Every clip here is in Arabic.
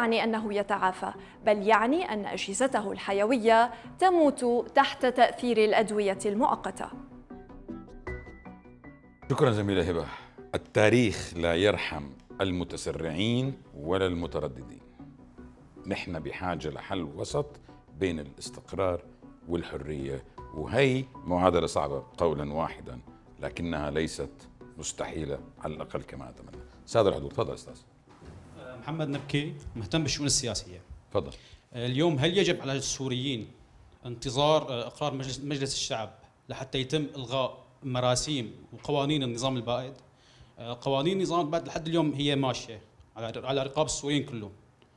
يعني أنه يتعافى، بل يعني أن أجهزته الحيوية تموت تحت تأثير الأدوية المؤقتة. شكرا زميلة هبة. التاريخ لا يرحم المتسرعين ولا المترددين. نحن بحاجة لحل وسط بين الاستقرار والحرية، وهي معادلة صعبة قولا واحدا، لكنها ليست مستحيلة على الأقل كما أتمنى. سادة الحضور، تفضل أستاذ محمد نبكي، مهتم بالشؤون السياسية. تفضل. اليوم هل يجب على السوريين انتظار إقرار مجلس الشعب لحتى يتم إلغاء مراسيم وقوانين النظام البائد؟ قوانين النظام البائد لحد اليوم هي ماشية على رقاب السوريين كلهم.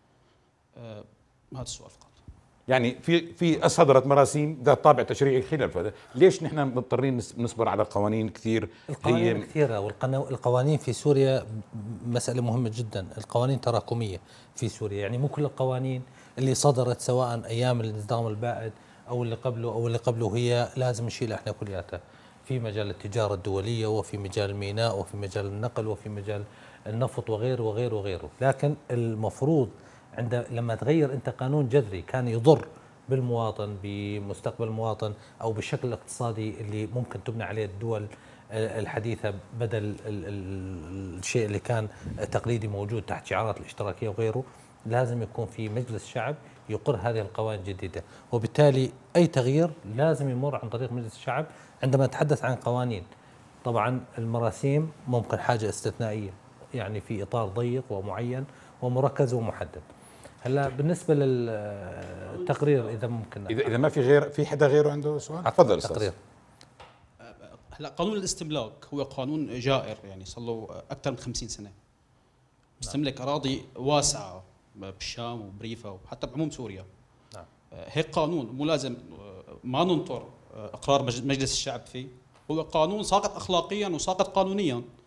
هذا السؤال فقط. يعني في أصدرت مراسيم ذات طابع تشريعي خلاف هذا، ليش نحن مضطرين نصبر على قوانين كثير؟ القوانين كثيرة، والقوانين في سوريا مسألة مهمة جدا. القوانين تراكمية في سوريا، يعني مو كل القوانين اللي صدرت سواء أيام النظام البائد أو اللي قبله هي لازم نشيلها احنا كلياتها. في مجال التجارة الدولية، وفي مجال الميناء، وفي مجال النقل، وفي مجال النفط، وغيره وغيره وغيره. لكن المفروض لما تغير انت قانون جذري كان يضر بالمواطن، بمستقبل المواطن، او بالشكل الاقتصادي اللي ممكن تبنى عليه الدول الحديثة، بدل الشيء اللي كان تقليدي موجود تحت شعارات الاشتراكية وغيره، لازم يكون في مجلس شعب يقر هذه القوانين الجديدة. وبالتالي أي تغيير لازم يمر عن طريق مجلس الشعب. عندما نتحدث عن قوانين، طبعا المراسيم ممكن حاجة استثنائية، يعني في إطار ضيق ومعين ومركز ومحدد. هلا بالنسبة للتقرير، إذا ممكن، إذا ما في غير، في حدا غيره عنده سؤال؟ تفضل أستاذ. هلا قانون الاستملاك هو قانون جائر، يعني صار له أكثر من 50 سنة. مستملك أراضي واسعة بالشام وبريفة وحتى بعموم سوريا. نعم. هيك قانون مو لازم ما ننطر إقرار مجلس الشعب فيه. هو قانون ساقط أخلاقيا وساقط قانونيا.